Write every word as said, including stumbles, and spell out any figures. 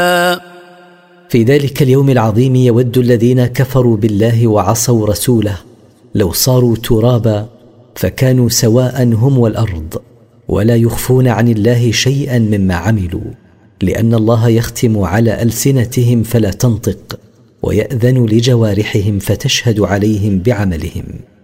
في ذلك اليوم العظيم يود الذين كفروا بالله وعصوا رسوله لو صاروا ترابا فكانوا سواء هم والأرض، ولا يخفون عن الله شيئا مما عملوا، لأن الله يختم على ألسنتهم فلا تنطق، ويأذن لجوارحهم فتشهد عليهم بعملهم.